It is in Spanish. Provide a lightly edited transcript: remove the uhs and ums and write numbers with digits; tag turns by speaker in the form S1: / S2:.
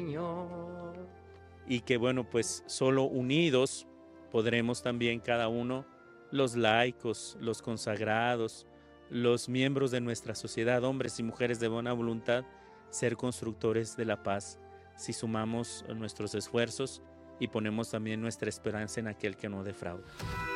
S1: Señor.
S2: Y que bueno, pues solo unidos podremos también cada uno, los laicos, los consagrados, los miembros de nuestra sociedad, hombres y mujeres de buena voluntad, ser constructores de la paz si sumamos nuestros esfuerzos y ponemos también nuestra esperanza en aquel que no defrauda.